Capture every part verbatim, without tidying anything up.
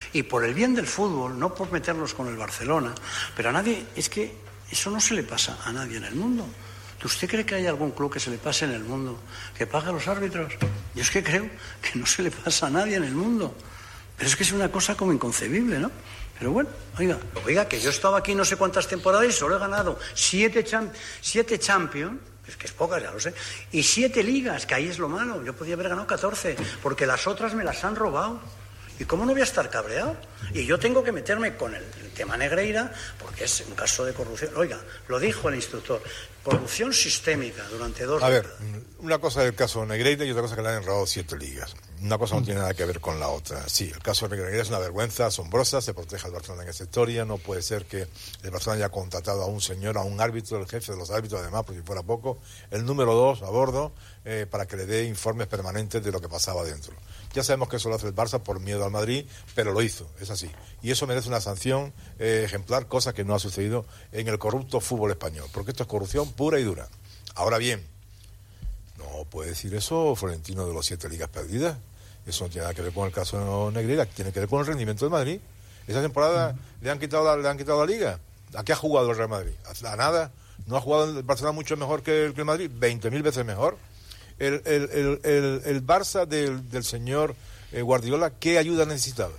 Y por el bien del fútbol, no por meternos con el Barcelona, pero a nadie, es que eso no se le pasa a nadie en el mundo. ¿Usted cree que hay algún club que se le pase en el mundo que pague a los árbitros? Yo es que creo que no se le pasa a nadie en el mundo. Pero es que es una cosa como inconcebible, ¿no? Pero bueno, oiga, oiga, que yo estaba aquí no sé cuántas temporadas y solo he ganado siete, champ- siete Champions, es que es pocas, ya lo sé, y siete ligas, que ahí es lo malo. Yo podía haber ganado catorce, porque las otras me las han robado. ¿Y cómo no voy a estar cabreado? Y yo tengo que meterme con el tema Negreira, porque es un caso de corrupción. Oiga, lo dijo el instructor, corrupción sistémica durante dos A ver, décadas. una cosa es el caso Negreira y otra cosa es que le han enredado siete ligas. Una cosa no tiene nada que ver con la otra. Sí, el caso de Negreira es una vergüenza asombrosa, se protege al Barcelona en esa historia, no puede ser que el Barcelona haya contratado a un señor, a un árbitro, el jefe de los árbitros, además, por si fuera poco, el número dos a bordo, eh, para que le dé informes permanentes de lo que pasaba dentro. Ya sabemos que eso lo hace el Barça por miedo al Madrid, pero lo hizo, es así. Y eso merece una sanción eh, ejemplar, cosa que no ha sucedido en el corrupto fútbol español, porque esto es corrupción pura y dura. Ahora bien, no puede decir eso Florentino de los siete ligas perdidas. Eso no tiene nada que ver con el caso Negreira, tiene que ver con el rendimiento del Madrid. Esa temporada mm. le han quitado la, le han quitado la liga. ¿A qué ha jugado el Real Madrid? A nada. ¿No ha jugado el Barcelona mucho mejor que el, que el Madrid? veinte mil veces mejor. El, el, el, el, el Barça del, del señor eh, Guardiola, ¿qué ayuda necesitaba?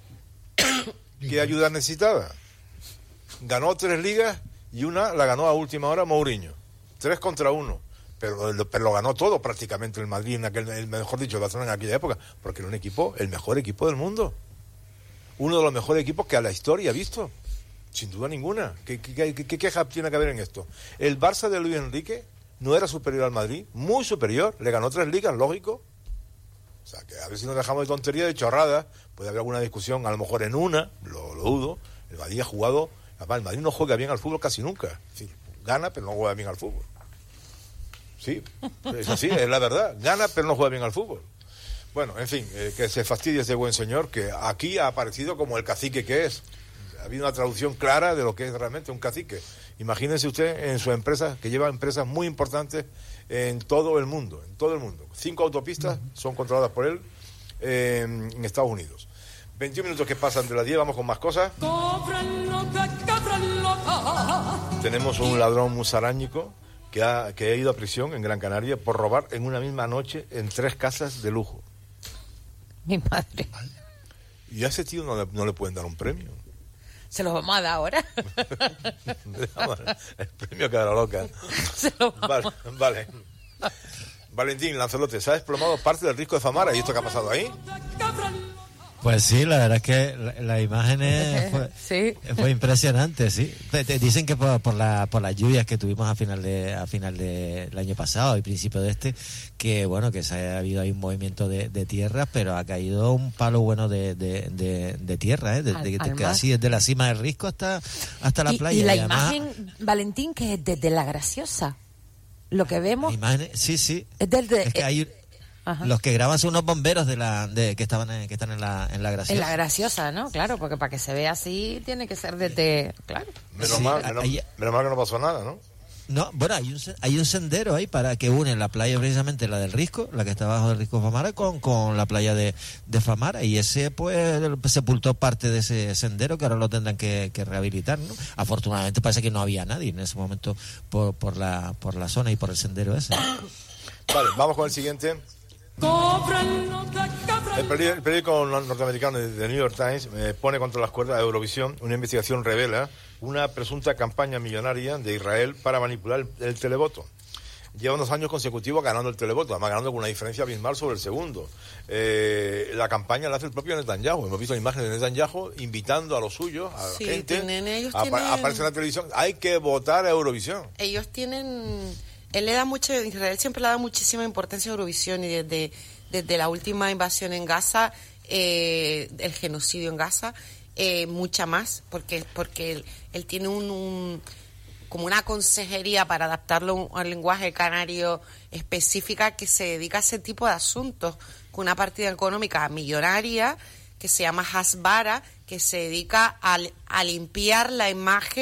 ¿Qué ayuda necesitaba? Ganó tres ligas y una la ganó a última hora Mourinho. Tres contra uno. Pero, pero lo ganó todo prácticamente el Madrid, en aquel, el, mejor dicho, el Barcelona en aquella época, porque era un equipo, el mejor equipo del mundo. Uno de los mejores equipos que a la historia ha visto. Sin duda ninguna. ¿Qué, qué, qué, qué queja tiene que haber en esto? El Barça de Luis Enrique no era superior al Madrid, muy superior, le ganó tres ligas, lógico. O sea, que a ver si nos dejamos de tontería, de chorradas, puede haber alguna discusión, a lo mejor en una, lo, lo dudo. El Madrid ha jugado, además el Madrid no juega bien al fútbol casi nunca. Es decir, gana, pero no juega bien al fútbol. Sí, es así, es la verdad, gana, pero no juega bien al fútbol. Bueno, en fin, eh, que se fastidie ese buen señor, que aquí ha aparecido como el cacique que es. Ha habido una traducción clara de lo que es realmente un cacique. Imagínense usted en su empresa, que lleva empresas muy importantes en todo el mundo, en todo el mundo. Cinco autopistas son controladas por él eh, en Estados Unidos. veintiún minutos que pasan de las diez, vamos con más cosas. Tenemos un ladrón musaráñico que ha, que ha ido a prisión en Gran Canaria por robar en una misma noche en tres casas de lujo. Mi madre. Y a ese tío no le, no le pueden dar un premio. Se los vamos a dar ahora. El premio cara loca. Se lo vamos. Vale, vale. Valentín Lancelote, se ha desplomado parte del risco de Famara. ¿Y esto qué ha pasado ahí? Pues sí, la verdad es que la, la imagen fue, sí. fue impresionante, sí. Te, te dicen que por, por, la, por las lluvias que tuvimos a final de a final del año pasado y principio de este, que bueno, que se ha habido ahí un movimiento de, de tierras, pero ha caído un palo bueno de, de, de, de tierra, ¿eh? De, de, de, de, así desde la cima del risco hasta, hasta la y, playa. Y la y además, imagen, Valentín, que es desde La Graciosa. Lo que vemos... Imagen, sí, sí. Es desde... Es que hay... Ajá. Los que graban son unos bomberos de la de que estaban en, que están en la en la Graciosa. En la Graciosa, ¿no? Claro, porque para que se vea así tiene que ser desde, claro. Menos sí, mal, menos, ahí, menos mal que no pasó nada, ¿no? No, bueno, hay un hay un sendero ahí para que une la playa precisamente la del Risco, la que está bajo del Risco de Famara con con la playa de, de Famara, y ese pues sepultó parte de ese sendero que ahora lo tendrán que, que rehabilitar, ¿no? Afortunadamente parece que no había nadie en ese momento por por la por la zona y por el sendero ese. Vale, vamos con el siguiente. El periódico, el periódico norteamericano de New York Times eh, pone contra las cuerdas a Eurovisión. Una investigación revela una presunta campaña millonaria de Israel para manipular el, el televoto. Lleva unos años consecutivos ganando el televoto, además ganando con una diferencia abismal sobre el segundo. Eh, la campaña la hace el propio Netanyahu. Hemos visto imágenes de Netanyahu invitando a los suyos, a la sí, gente. Tienen, ellos a, tienen... Aparece en la televisión. Hay que votar a Eurovisión. Ellos tienen... Él le da mucho, Israel siempre le da muchísima importancia a Eurovisión, y desde, desde la última invasión en Gaza, eh, el genocidio en Gaza, eh, mucha más, porque porque él, él tiene un, un como una consejería para adaptarlo al lenguaje canario específica que se dedica a ese tipo de asuntos, con una partida económica millonaria que se llama Hasbara, que se dedica a, a limpiar la imagen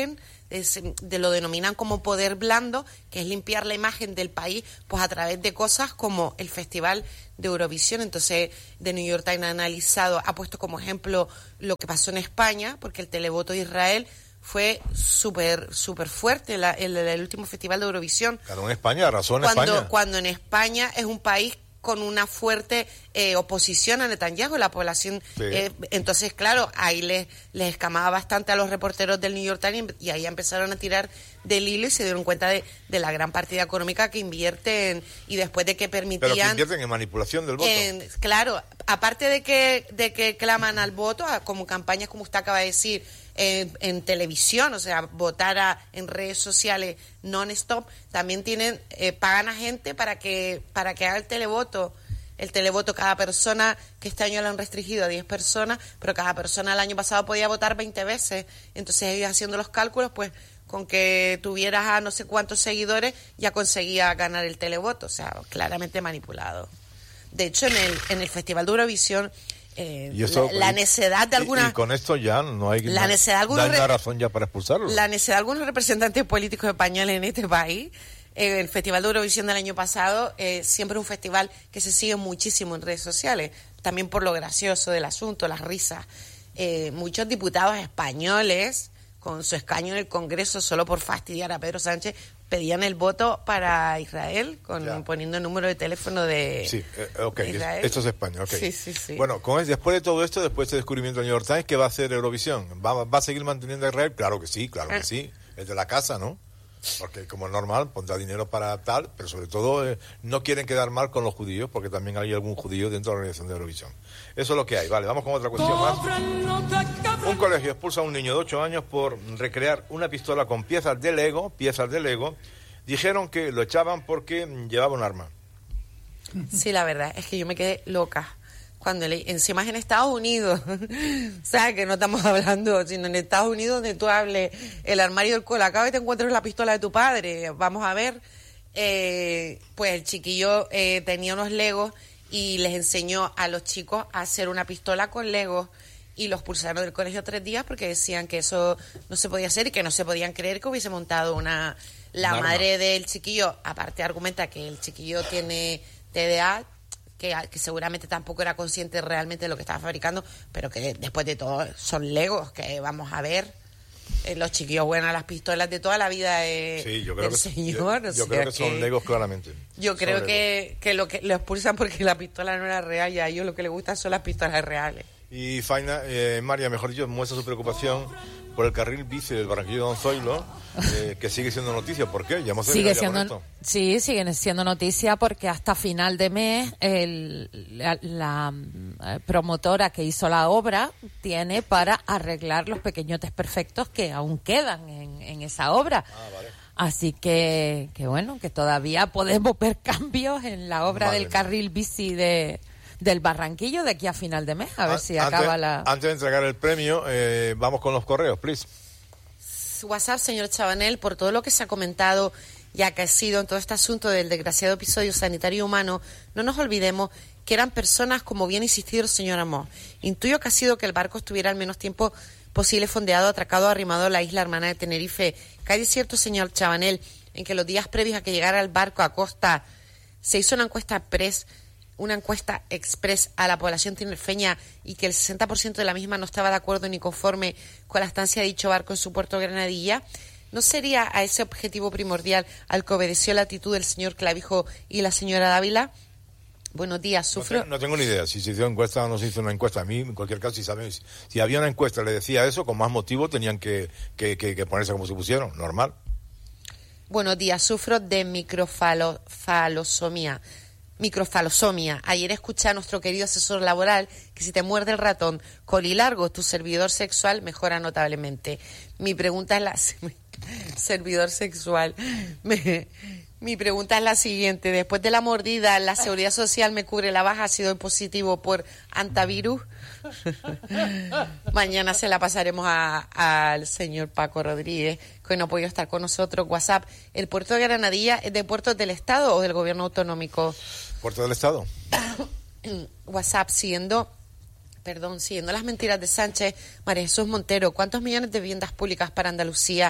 es, de lo denominan como poder blando, que es limpiar la imagen del país, pues a través de cosas como el Festival de Eurovisión. Entonces, The New York Times ha analizado, ha puesto como ejemplo lo que pasó en España, porque el televoto de Israel fue súper súper fuerte, la, el, el último Festival de Eurovisión. Claro, en España, razón en cuando, España. Cuando en España es un país con una fuerte eh, oposición a Netanyahu, la población. Sí. Eh, entonces, claro, ahí les, les escamaba bastante a los reporteros del New York Times y ahí empezaron a tirar del hilo y se dieron cuenta de, de la gran partida económica que invierten y después de que permitían... Pero que invierten en manipulación del voto. En, claro, aparte de que, de que claman al voto, a, como campañas como usted acaba de decir, En, en televisión, o sea, votar a, en redes sociales non-stop, también tienen, eh, pagan a gente para que para que haga el televoto. El televoto, cada persona, que este año lo han restringido a diez personas, pero cada persona el año pasado podía votar veinte veces. Entonces ellos haciendo los cálculos, pues con que tuvieras a no sé cuántos seguidores, ya conseguía ganar el televoto, o sea, claramente manipulado. De hecho, en el, en el Festival de Eurovisión, Eh, y eso, la, la necedad de algunas... Y, y con esto ya no hay, la no, necedad de algunos no hay una razón ya para expulsarlo. La necesidad de algunos representantes políticos españoles en este país. Eh, el Festival de Eurovisión del año pasado eh, siempre es un festival que se sigue muchísimo en redes sociales, también por lo gracioso del asunto, las risas. Eh, muchos diputados españoles, con su escaño en el Congreso solo por fastidiar a Pedro Sánchez, pedían el voto para Israel, con ya. poniendo el número de teléfono de, sí, eh, okay. de Israel. Esto es España, ok. Sí, sí, sí. Bueno, con, después de todo esto, después de este descubrimiento del New York Times, ¿qué va a hacer Eurovisión? ¿Va, va a seguir manteniendo a Israel? Claro que sí, claro que sí. Es de la casa, ¿no? Porque como es normal, pondrá dinero para tal, pero sobre todo eh, no quieren quedar mal con los judíos, porque también hay algún judío dentro de la organización de Eurovisión. Eso es lo que hay. Vale, vamos con otra cuestión más. Un colegio expulsa a un niño de ocho años por recrear una pistola con piezas de Lego, piezas de Lego. Dijeron que lo echaban porque llevaba un arma. Sí, la verdad es que yo me quedé loca cuando leí, encima es en Estados Unidos, o sea, que no estamos hablando, sino en Estados Unidos donde tú hables el armario del colacao y te encuentras la pistola de tu padre. Vamos a ver, eh, pues el chiquillo eh, tenía unos Legos y les enseñó a los chicos a hacer una pistola con Legos y los expulsaron del colegio tres días porque decían que eso no se podía hacer y que no se podían creer que hubiese montado una... La un madre arma. del chiquillo, aparte argumenta que el chiquillo tiene T D A, que, que seguramente tampoco era consciente realmente de lo que estaba fabricando, pero que después de todo son Legos, que vamos a ver, eh, los chiquillos juegan a las pistolas de toda la vida eh, sí, yo creo del que, señor. Yo, o yo sea creo que son que Legos claramente. Yo son creo Legos. que, que lo que lo expulsan porque la pistola no era real y a ellos lo que les gustan son las pistolas reales. Y Faina, eh, María, mejor dicho, muestra su preocupación por el carril bici del Barranquillo Don Zoilo, eh, que sigue siendo noticia. ¿Por qué? Ya hemos sigue ya con siendo esto. Sí, sigue siendo noticia porque hasta final de mes el, la, la eh, promotora que hizo la obra tiene para arreglar los pequeños desperfectos que aún quedan en, en esa obra. Ah, vale. Así que, que bueno, que todavía podemos ver cambios en la obra Madre del mía. carril bici de del Barranquillo de aquí a final de mes, a ver An- si antes, acaba la... Antes de entregar el premio, eh, vamos con los correos, please. WhatsApp, señor Chabanel, por todo lo que se ha comentado ya que ha sido en todo este asunto del desgraciado episodio sanitario humano, no nos olvidemos que eran personas, como bien insistido el señor Amor. Intuyo que ha sido que el barco estuviera al menos tiempo posible fondeado, atracado, arrimado a la isla hermana de Tenerife. Que hay cierto, señor Chabanel, en que los días previos a que llegara el barco a costa se hizo una encuesta press una encuesta express a la población tinerfeña y que el sesenta por ciento de la misma no estaba de acuerdo ni conforme con la estancia de dicho barco en su puerto de Granadilla, ¿no sería a ese objetivo primordial al que obedeció la actitud del señor Clavijo y la señora Dávila? Buenos días, sufro... No, te, no tengo ni idea si se hizo encuesta o no se hizo una encuesta. A mí, en cualquier caso, si saben, si, si había una encuesta le decía eso, con más motivo tenían que, que, que, que ponerse como se pusieron, normal. Buenos días, sufro de microfalosomía. Microfalosomia. Ayer escuché a nuestro querido asesor laboral que si te muerde el ratón colilargo, tu servidor sexual mejora notablemente. Mi pregunta es la... servidor sexual. Me... Mi pregunta es la siguiente. Después de la mordida, ¿la Seguridad Social me cubre la baja? ¿Ha sido positivo por antivirus? Mañana se la pasaremos al señor Paco Rodríguez, que hoy no ha podido estar con nosotros. WhatsApp, ¿el puerto de Granadilla es de puertos del Estado o del Gobierno autonómico? ¿Puerto del Estado? WhatsApp, siguiendo... Perdón, siguiendo las mentiras de Sánchez, María Jesús Montero, ¿cuántos millones de viviendas públicas para Andalucía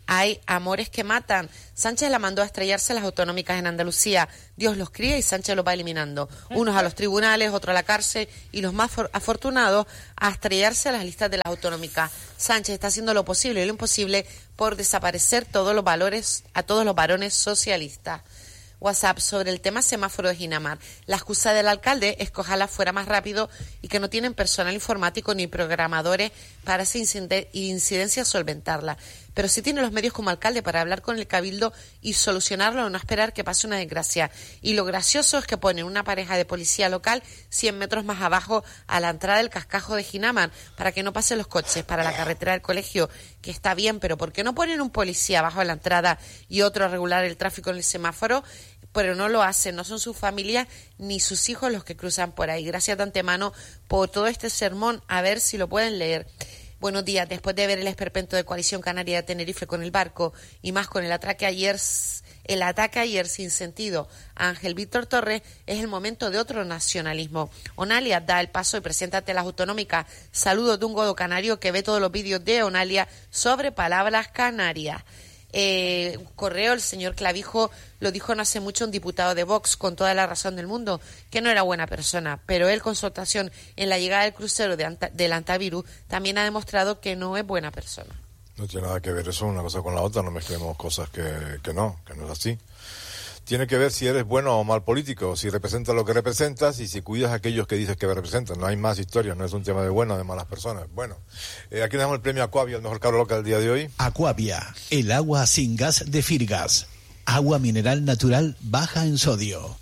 Hay amores que matan. Sánchez la mandó a estrellarse a las autonómicas en Andalucía. Dios los cría y Sánchez los va eliminando. Unos a los tribunales, otros a la cárcel y los más afortunados a estrellarse a las listas de las autonómicas. Sánchez está haciendo lo posible y lo imposible por desaparecer todos los valores a todos los varones socialistas. WhatsApp sobre el tema semáforo de Ginamar. La excusa del alcalde es que ojalá fuera más rápido y que no tienen personal informático ni programadores para esa incidencia solventarla. Pero sí tiene los medios como alcalde para hablar con el cabildo y solucionarlo o no esperar que pase una desgracia. Y lo gracioso es que ponen una pareja de policía local cien metros más abajo a la entrada del cascajo de Ginamar para que no pasen los coches para la carretera del colegio, que está bien, pero ¿por qué no ponen un policía abajo de la entrada y otro a regular el tráfico en el semáforo? Pero no lo hacen, no son sus familias ni sus hijos los que cruzan por ahí. Gracias de antemano por todo este sermón, a ver si lo pueden leer. Buenos días, después de ver el esperpento de Coalición Canaria de Tenerife con el barco y más con el ataque ayer, el ataque ayer sin sentido a Ángel Víctor Torres, es el momento de otro nacionalismo. Onalia da el paso y preséntate a las autonómicas. Saludos de un godo canario que ve todos los vídeos de Onalia sobre palabras canarias. Eh, correo, el señor Clavijo lo dijo no hace mucho un diputado de Vox con toda la razón del mundo, que no era buena persona, pero él con su actuación en la llegada del crucero de Anta, del Antavirus también ha demostrado que no es buena persona. No tiene nada que ver eso una cosa con la otra, no mezclemos cosas que, que no, que no es así. Tiene que ver si eres bueno o mal político, si representas lo que representas y si cuidas a aquellos que dices que representan. No hay más historias, no es un tema de bueno o de malas personas. Bueno, eh, aquí damos el premio Aquavia, el mejor carro local del día de hoy. Aquavia, el agua sin gas de Firgas. Agua mineral natural baja en sodio.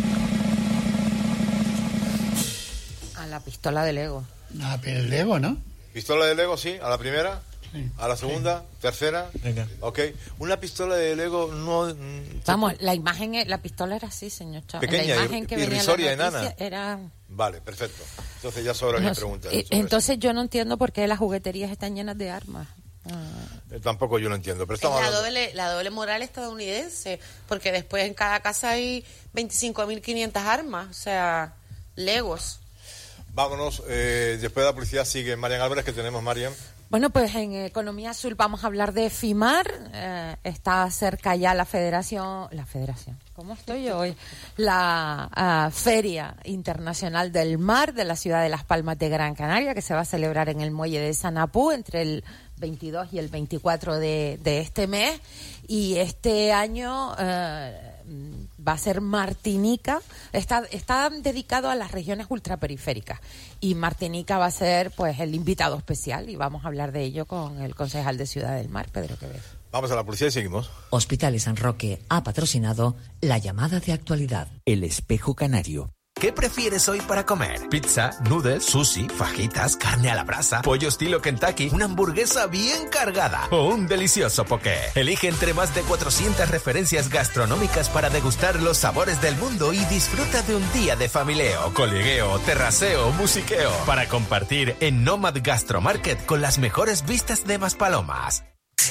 A la pistola de Lego. Ah, pero el Lego, ¿no? Pistola de Lego, sí, a la primera. A la segunda, sí. Tercera, venga. Ok. Una pistola de Lego no... Vamos, la imagen, la pistola era así, señor Chávez. Pequeña, la imagen que irrisoria, venía en la noticia enana. Era... Vale, perfecto. Entonces ya sobra no, mi pregunta. Eh, entonces eso. Yo no entiendo por qué las jugueterías están llenas de armas. Ah. Eh, tampoco yo lo entiendo, pero estamos es la hablando... doble, la doble moral estadounidense, porque después en cada casa hay veinticinco mil quinientas armas, o sea, Legos. Vámonos, eh, después de la publicidad sigue Marian Álvarez, que tenemos, Marian. Bueno, pues en Economía Azul vamos a hablar de FIMAR. Eh, está cerca ya la Federación, la Federación, ¿cómo estoy yo hoy? La uh, Feria Internacional del Mar de la ciudad de Las Palmas de Gran Canaria, que se va a celebrar en el muelle de Sanapú entre el veintidós y el veinticuatro de, de este mes. Y este año uh, va a ser Martinica. Está, está dedicado a las regiones ultraperiféricas. Y Martinica va a ser pues el invitado especial y vamos a hablar de ello con el concejal de Ciudad del Mar, Pedro Quevedo. Vamos a la publicidad y seguimos. Hospitales San Roque ha patrocinado la llamada de actualidad. El Espejo Canario. ¿Qué prefieres hoy para comer? ¿Pizza, noodles, sushi, fajitas, carne a la brasa, pollo estilo Kentucky, una hamburguesa bien cargada o un delicioso poké? Elige entre más de cuatrocientas referencias gastronómicas para degustar los sabores del mundo y disfruta de un día de familieo, colegueo, terraceo, musiqueo para compartir en Nomad Gastromarket con las mejores vistas de Maspalomas.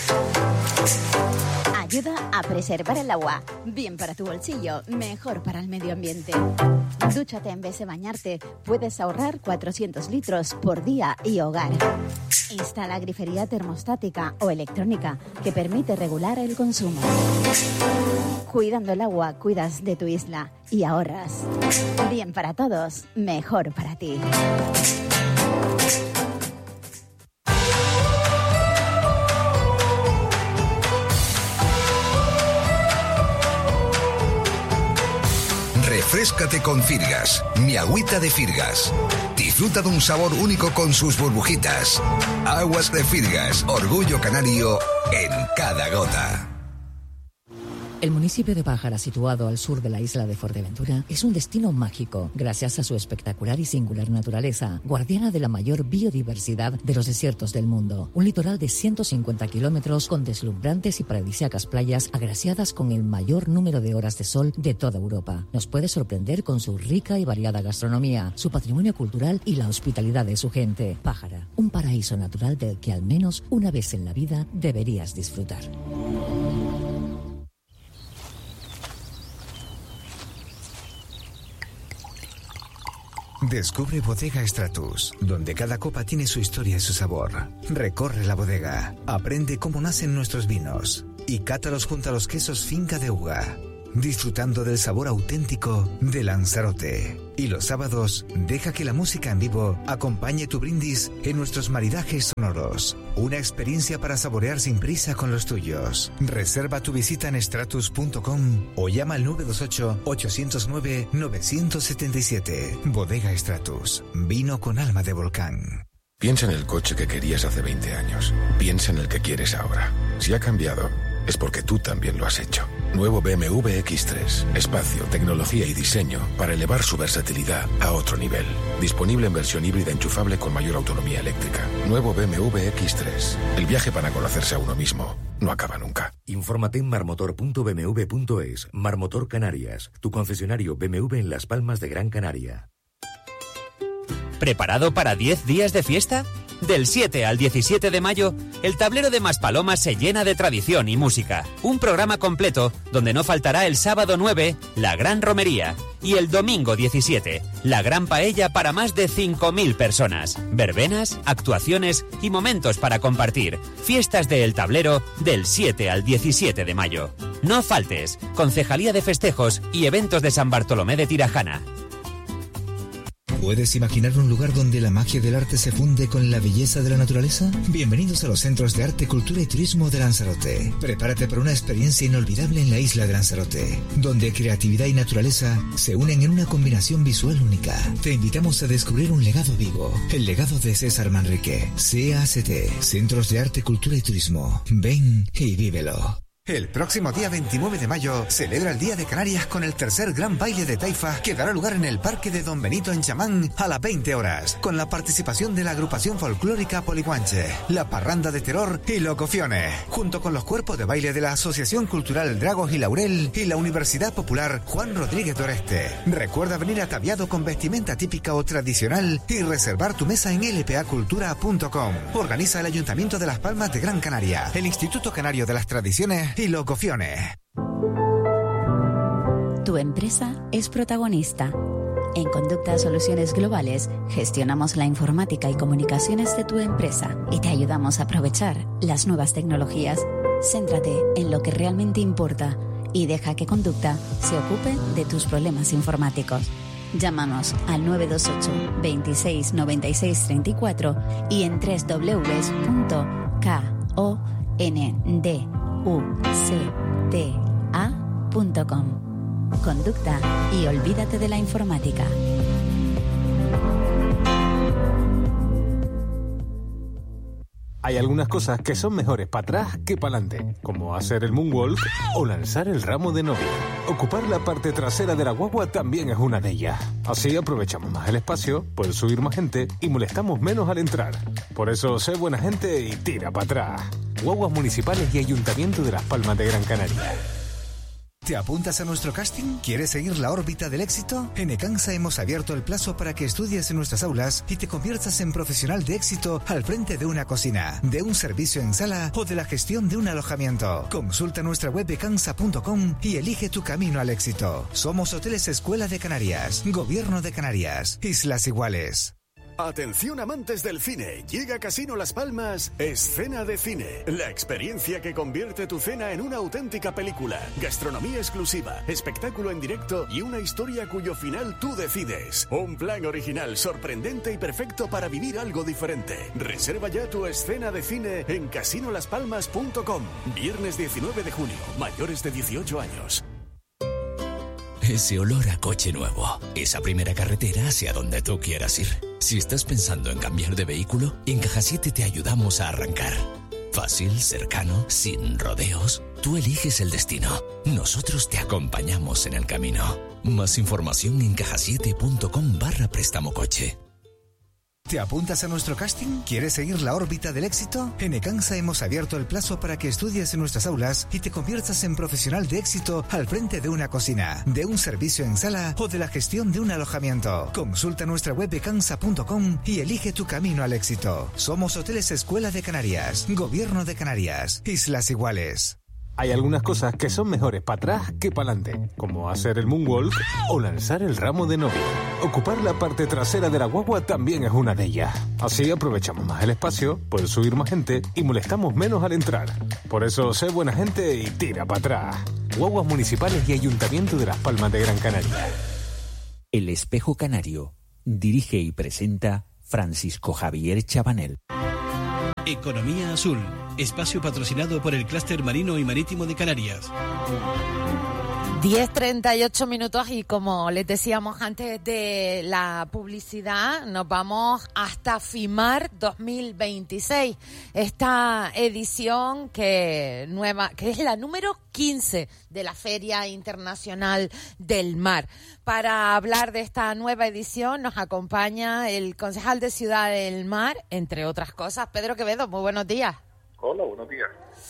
Ayuda a preservar el agua. Bien para tu bolsillo, mejor para el medio ambiente. Dúchate en vez de bañarte. Puedes ahorrar cuatrocientos litros por día y hogar. Instala grifería termostática o electrónica que permite regular el consumo. Cuidando el agua, cuidas de tu isla y ahorras. Bien para todos, mejor para ti. Refréscate con Firgas, mi agüita de Firgas. Disfruta de un sabor único con sus burbujitas. Aguas de Firgas, orgullo canario en cada gota. El municipio de Pájara, situado al sur de la isla de Fuerteventura, es un destino mágico, gracias a su espectacular y singular naturaleza, guardiana de la mayor biodiversidad de los desiertos del mundo. Un litoral de ciento cincuenta kilómetros con deslumbrantes y paradisíacas playas agraciadas con el mayor número de horas de sol de toda Europa. Nos puede sorprender con su rica y variada gastronomía, su patrimonio cultural y la hospitalidad de su gente. Pájara, un paraíso natural del que al menos una vez en la vida deberías disfrutar. Descubre Bodega Stratus, donde cada copa tiene su historia y su sabor. Recorre la bodega, aprende cómo nacen nuestros vinos y cátalos junto a los quesos Finca de Uga, disfrutando del sabor auténtico de Lanzarote. Y los sábados, deja que la música en vivo acompañe tu brindis en nuestros maridajes sonoros. Una experiencia para saborear sin prisa con los tuyos. Reserva tu visita en stratus punto com o llama al nueve dos ocho, ocho cero nueve, nueve siete siete. Bodega Stratus, vino con alma de volcán. Piensa en el coche que querías hace veinte años. Piensa en el que quieres ahora. Si ha cambiado, es porque tú también lo has hecho. Nuevo B M W equis tres. Espacio, tecnología y diseño para elevar su versatilidad a otro nivel. Disponible en versión híbrida enchufable con mayor autonomía eléctrica. Nuevo B M W equis tres. El viaje para conocerse a uno mismo no acaba nunca. Infórmate en marmotor punto b m w punto es. Marmotor Canarias, tu concesionario B M W en Las Palmas de Gran Canaria. ¿Preparado para diez días de fiesta? Del siete al diecisiete de mayo, el tablero de Maspalomas se llena de tradición y música. Un programa completo donde no faltará el sábado nueve, la Gran Romería, y el domingo diecisiete, la Gran Paella para más de cinco mil personas. Verbenas, actuaciones y momentos para compartir. Fiestas de El Tablero del siete al diecisiete de mayo. No faltes. Concejalía de Festejos y Eventos de San Bartolomé de Tirajana. ¿Puedes imaginar un lugar donde la magia del arte se funde con la belleza de la naturaleza? Bienvenidos a los Centros de Arte, Cultura y Turismo de Lanzarote. Prepárate para una experiencia inolvidable en la isla de Lanzarote, donde creatividad y naturaleza se unen en una combinación visual única. Te invitamos a descubrir un legado vivo, el legado de César Manrique. C A C T, Centros de Arte, Cultura y Turismo. Ven y vívelo. El próximo día veintinueve de mayo celebra el Día de Canarias con el tercer gran baile de Taifa que dará lugar en el Parque de Don Benito en Chamán a las veinte horas, con la participación de la agrupación folclórica Poliguanche, la Parranda de Terror y Locofione, junto con los cuerpos de baile de la Asociación Cultural Dragos y Laurel y la Universidad Popular Juan Rodríguez Doreste. Recuerda venir ataviado con vestimenta típica o tradicional y reservar tu mesa en l p a cultura punto com. Organiza el Ayuntamiento de Las Palmas de Gran Canaria, el Instituto Canario de las Tradiciones y Locofione. Tu empresa es protagonista. En Conducta Soluciones Globales gestionamos la informática y comunicaciones de tu empresa y te ayudamos a aprovechar las nuevas tecnologías. Céntrate en lo que realmente importa y deja que Conducta se ocupe de tus problemas informáticos. Llámanos al nueve dos ocho, veintiséis, noventa y seis, treinta y cuatro y en doble u doble u doble u punto conducta punto com. Conducta y olvídate de la informática. Hay algunas cosas que son mejores para atrás que para adelante, como hacer el moonwalk o lanzar el ramo de novia. Ocupar la parte trasera de la guagua también es una de ellas. Así aprovechamos más el espacio, puede subir más gente y molestamos menos al entrar. Por eso, sé buena gente y tira para atrás. Guaguas municipales y Ayuntamiento de Las Palmas de Gran Canaria. ¿Te apuntas a nuestro casting? ¿Quieres seguir la órbita del éxito? En Ecansa hemos abierto el plazo para que estudies en nuestras aulas y te conviertas en profesional de éxito al frente de una cocina, de un servicio en sala o de la gestión de un alojamiento. Consulta nuestra web ecansa punto com y elige tu camino al éxito. Somos Hoteles Escuela de Canarias, Gobierno de Canarias, Islas Iguales. Atención amantes del cine, llega a Casino Las Palmas Escena de Cine, la experiencia que convierte tu cena en una auténtica película, gastronomía exclusiva, espectáculo en directo y una historia cuyo final tú decides. Un plan original, sorprendente y perfecto para vivir algo diferente. Reserva ya tu escena de cine en casino las palmas punto com. Viernes diecinueve de junio, mayores de dieciocho años. Ese olor a coche nuevo, esa primera carretera hacia donde tú quieras ir. Si estás pensando en cambiar de vehículo, en Caja siete te ayudamos a arrancar. Fácil, cercano, sin rodeos. Tú eliges el destino. Nosotros te acompañamos en el camino. Más información en caja siete punto com barra préstamo coche. ¿Te apuntas a nuestro casting? ¿Quieres seguir la órbita del éxito? En Ecansa hemos abierto el plazo para que estudies en nuestras aulas y te conviertas en profesional de éxito al frente de una cocina, de un servicio en sala o de la gestión de un alojamiento. Consulta nuestra web ecansa punto com y elige tu camino al éxito. Somos Hoteles Escuela de Canarias, Gobierno de Canarias, Islas Iguales. Hay algunas cosas que son mejores para atrás que para adelante, como hacer el moonwalk o lanzar el ramo de novia. Ocupar la parte trasera de la guagua también es una de ellas. Así aprovechamos más el espacio, puede subir más gente y molestamos menos al entrar. Por eso, sé buena gente y tira para atrás. Guaguas municipales y Ayuntamiento de Las Palmas de Gran Canaria. El Espejo Canario. Dirige y presenta Francisco Javier Chabanel. Economía Azul, espacio patrocinado por el Clúster Marino y Marítimo de Canarias. diez treinta y ocho minutos y como les decíamos antes de la publicidad, nos vamos hasta FIMAR dos mil veintiséis. Esta edición que nueva, que es la número quince de la Feria Internacional del Mar. Para hablar de esta nueva edición nos acompaña el concejal de Ciudad del Mar, entre otras cosas, Pedro Quevedo. Muy buenos días. Hola, buenos días.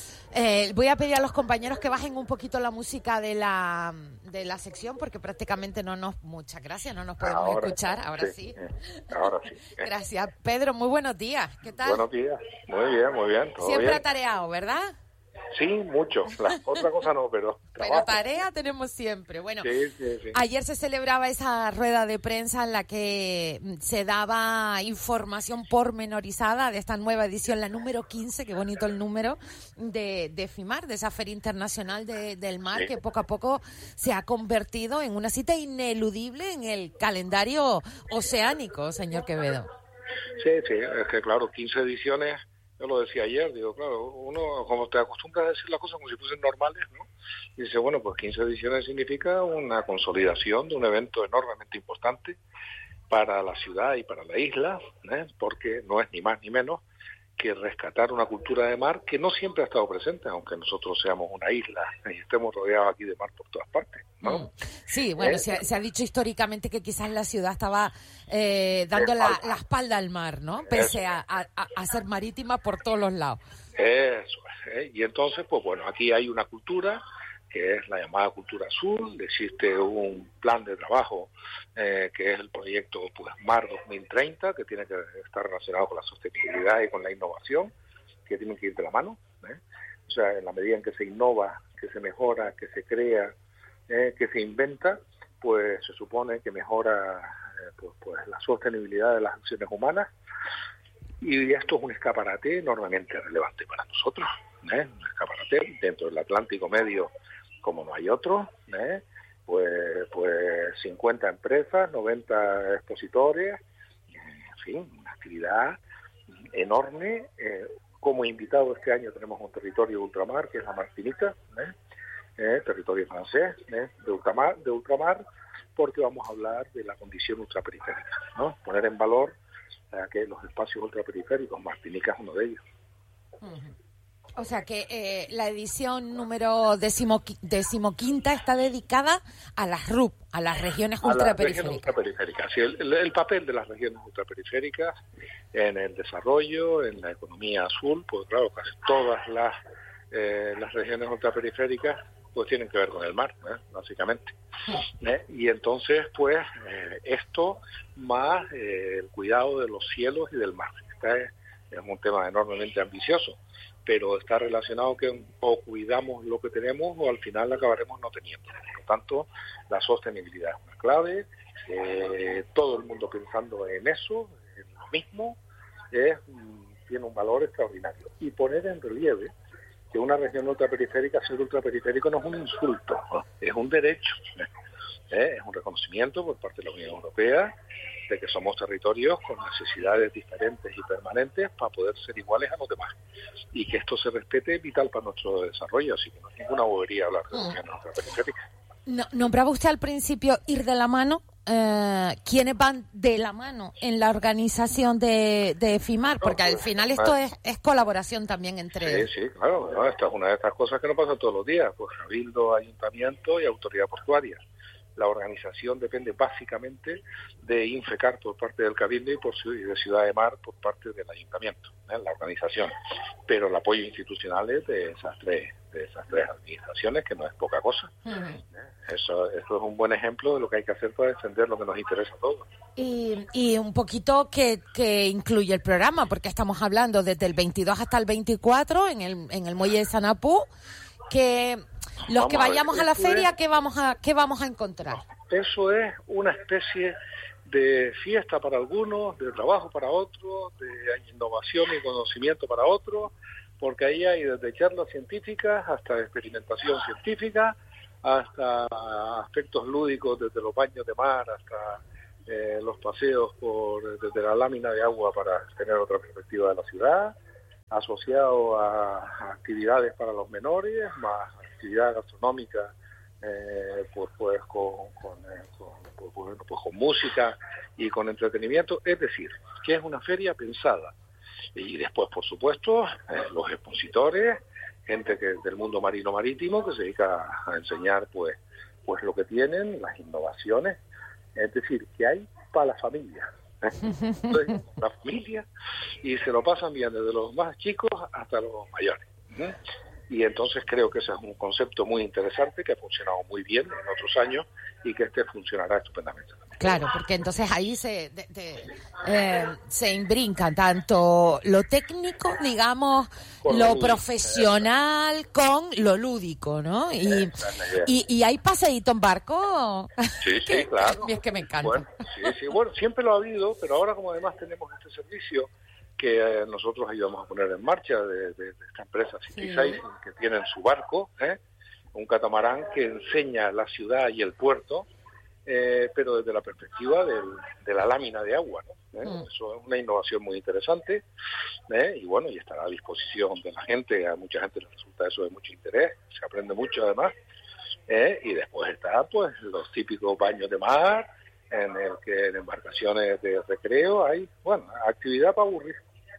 Eh, voy a pedir a los compañeros que bajen un poquito la música de la de la sección porque prácticamente no nos, muchas gracias, no nos podemos ahora, escuchar, ahora sí. sí. Ahora sí. Gracias, Pedro, muy buenos días, ¿qué tal? Buenos días, muy bien, muy bien. ¿todo Siempre bien? Atareado, ¿verdad? Sí, mucho. La otra cosa no, pero trabajo. Pero tarea tenemos siempre. Bueno, sí, sí, sí. Ayer se celebraba esa rueda de prensa en la que se daba información pormenorizada de esta nueva edición, la número quince, qué bonito el número, de, de FIMAR, de esa Feria Internacional de, del Mar, sí. que poco a poco se ha convertido en una cita ineludible en el calendario oceánico, señor Quevedo. Sí, sí, es que claro, quince ediciones... Yo lo decía ayer, digo, claro, uno como te acostumbras a decir las cosas como si fuesen normales, ¿no? Y dice, bueno, pues quince ediciones significa una consolidación de un evento enormemente importante para la ciudad y para la isla, ¿eh? Porque no es ni más ni menos que rescatar una cultura de mar que no siempre ha estado presente, aunque nosotros seamos una isla y estemos rodeados aquí de mar por todas partes, ¿no? Sí, bueno, eh, se, ha, se ha dicho históricamente que quizás la ciudad estaba eh, dando la, la espalda al mar, ¿no? Pese a, a, a ser marítima por todos los lados. Eso, ¿eh? Y entonces, pues bueno, aquí hay una cultura que es la llamada cultura azul, existe un plan de trabajo eh, que es el proyecto pues Mar dos mil treinta, que tiene que estar relacionado con la sostenibilidad y con la innovación, que tienen que ir de la mano, ¿eh? O sea, en la medida en que se innova, que se mejora, que se crea, eh, que se inventa, pues se supone que mejora eh, pues, pues la sostenibilidad de las acciones humanas, y esto es un escaparate enormemente relevante para nosotros, ¿eh? Un escaparate dentro del Atlántico Medio como no hay otro, ¿eh? pues pues cincuenta empresas, noventa expositores, en fin, una actividad enorme. Eh, como invitado este año tenemos un territorio de ultramar, que es la Martinica, ¿eh? Eh, territorio francés, ¿eh? de ultramar, de ultramar, porque vamos a hablar de la condición ultraperiférica, ¿no? Poner en valor eh, que los espacios ultraperiféricos, Martinica es uno de ellos. Uh-huh. O sea que eh, la edición número decimoqui- decimoquinta está dedicada a las R U P, a las regiones a ultraperiféricas. Las regiones ultraperiféricas. Sí, el, el, el papel de las regiones ultraperiféricas en el desarrollo, en la economía azul, pues claro, casi todas las, eh, las regiones ultraperiféricas pues tienen que ver con el mar, ¿eh? básicamente. ¿Eh? Y entonces, pues, eh, esto más eh, el cuidado de los cielos y del mar. Este es, es un tema enormemente ambicioso, pero está relacionado que o cuidamos lo que tenemos o al final acabaremos no teniendo. Por lo tanto, la sostenibilidad es una clave, eh, todo el mundo pensando en eso, en lo mismo, es, tiene un valor extraordinario. Y poner en relieve que una región ultraperiférica, ser ultraperiférico no es un insulto, ¿no? Es un derecho, ¿eh? Es un reconocimiento por parte de la Unión Europea de que somos territorios con necesidades diferentes y permanentes para poder ser iguales a los demás. Y que esto se respete es vital para nuestro desarrollo, así que no es ninguna bobería hablar de regiones ultraperiféricas. No, nombraba usted al principio ir de la mano. Eh, ¿Quiénes van de la mano en la organización de, de FIMAR? Porque no, pues, al final esto es, es colaboración también entre... Sí, sí, claro. ¿no? Esta es una de estas cosas que no pasa todos los días. Pues Cabildo, Ayuntamiento y Autoridad Portuaria. La organización depende básicamente de Infecar por parte del Cabildo y, por, y de Ciudad de Mar por parte del Ayuntamiento, ¿eh? La organización. Pero el apoyo institucional es de esas tres, de esas tres administraciones, que no es poca cosa. Uh-huh. ¿eh? Eso, eso es un buen ejemplo de lo que hay que hacer para defender lo que nos interesa a todos. Y, y un poquito que, que incluye el programa, porque estamos hablando desde el veintidós hasta el veinticuatro en el, en el Muelle de Sanapú. que los Vamos que vayamos a, ver, a la feria, es, ¿qué vamos a qué vamos a encontrar? Eso es una especie de fiesta para algunos, de trabajo para otros, de innovación y conocimiento para otros, porque ahí hay desde charlas científicas hasta experimentación científica, hasta aspectos lúdicos, desde los baños de mar hasta eh, los paseos por desde la lámina de agua para tener otra perspectiva de la ciudad, asociado a, a actividades para los menores, más actividad gastronómica, eh, pues, pues con, con, eh, con, pues, pues, pues con música y con entretenimiento, es decir, que es una feria pensada. Y después, por supuesto, eh, los expositores, gente que del mundo marino marítimo que se dedica a enseñar pues pues lo que tienen, las innovaciones, es decir, que hay para la familia. Entonces, la familia, y se lo pasan bien desde los más chicos hasta los mayores. ¿eh? Y entonces creo que ese es un concepto muy interesante que ha funcionado muy bien en otros años y que este funcionará estupendamente. Claro, porque entonces ahí se de, de, eh, se imbrinca tanto lo técnico, digamos, Por lo lo profesional con lo lúdico, ¿no? Y, y, y hay paseíto en barco. Sí, sí, claro. Es que me encanta. Bueno, sí, sí, bueno, siempre lo ha habido, pero ahora como además tenemos este servicio que eh, nosotros ayudamos a poner en marcha de, de, de esta empresa City Sí. Sailing, que tienen su barco, ¿eh? un catamarán que enseña la ciudad y el puerto, eh, pero desde la perspectiva del, de la lámina de agua, ¿no? ¿Eh? Mm. Eso es una innovación muy interesante, ¿eh? y bueno, y estará a disposición de la gente. A mucha gente le resulta eso de mucho interés, se aprende mucho además, ¿eh? y después está pues los típicos baños de mar, en el que en embarcaciones de recreo hay, bueno, actividad para aburrir.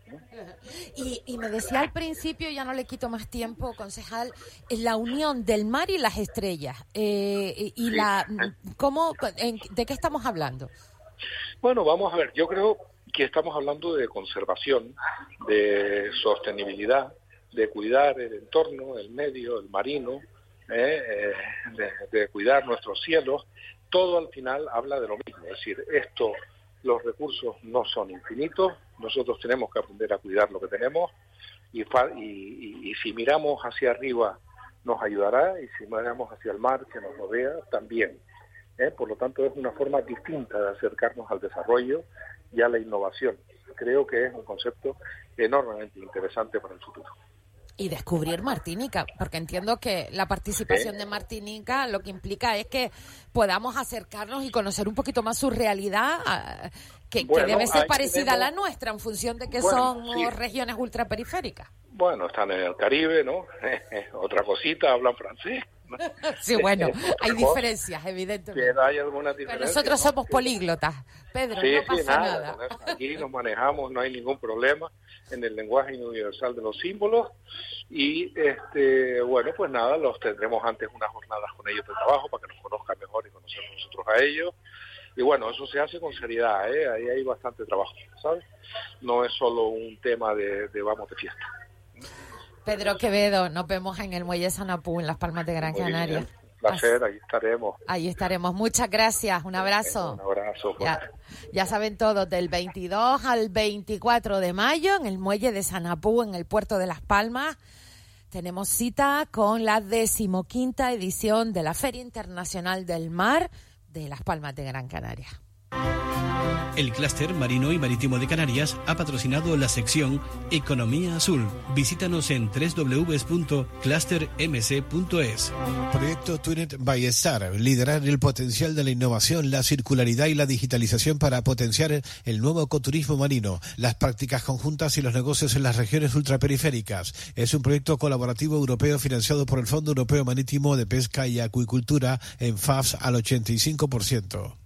Y, y me decía al principio, ya no le quito más tiempo, concejal, la unión del mar y las estrellas. Eh, y y Sí. la ¿cómo, en- ¿De qué estamos hablando? Bueno, vamos a ver, yo creo que estamos hablando de conservación, de sostenibilidad, de cuidar el entorno, el medio, el marino, eh, eh, de, de cuidar nuestros cielos. Todo al final habla de lo mismo, es decir, esto, los recursos no son infinitos, nosotros tenemos que aprender a cuidar lo que tenemos y, fa- y, y, y si miramos hacia arriba nos ayudará y si miramos hacia el mar que nos rodea también. ¿eh? Por lo tanto, es una forma distinta de acercarnos al desarrollo y a la innovación. Creo que es un concepto enormemente interesante para el futuro. Y descubrir Martinica, porque entiendo que la participación Sí. de Martinica lo que implica es que podamos acercarnos y conocer un poquito más su realidad, ah, que, que Bueno, debe ser ahí parecida a la tenemos- nuestra en función de que Bueno, son sí. regiones ultraperiféricas. Bueno, están en el Caribe, ¿no? Otra cosita, hablan francés. ¿no? Sí, bueno, Es otra hay cosa. diferencias, evidentemente. Pero hay algunas Pero diferencias. nosotros ¿no? somos políglotas, Pedro, Sí, no sí, pasa nada, nada. con eso aquí nos manejamos, no hay ningún problema en el lenguaje universal de los símbolos y este bueno, pues nada, los tendremos antes unas jornadas con ellos de trabajo para que nos conozcan mejor y conocernos nosotros a ellos. Y bueno, eso se hace con seriedad, ¿eh? Ahí hay bastante trabajo, ¿sabes? No es solo un tema de, de vamos de fiesta. Pedro Quevedo, nos vemos en el Muelle Sanapú, en Las Palmas de Gran Muy bien, Canaria. placer, ahí estaremos. Ahí estaremos. Muchas gracias. Un abrazo. Un abrazo. Ya, ya saben todos, del veintidós al veinticuatro de mayo en el muelle de Sanapú, en el puerto de Las Palmas, tenemos cita con la decimoquinta edición de la Feria Internacional del Mar de Las Palmas de Gran Canaria. El Clúster Marino y Marítimo de Canarias ha patrocinado la sección Economía Azul. Visítanos en doble u doble u doble u punto cluster m c punto es. Proyecto Twined by Star, liderar el potencial de la innovación, la circularidad y la digitalización para potenciar el nuevo ecoturismo marino, las prácticas conjuntas y los negocios en las regiones ultraperiféricas. Es un proyecto colaborativo europeo financiado por el Fondo Europeo Marítimo de Pesca y Acuicultura en F A Fs al ochenta y cinco por ciento.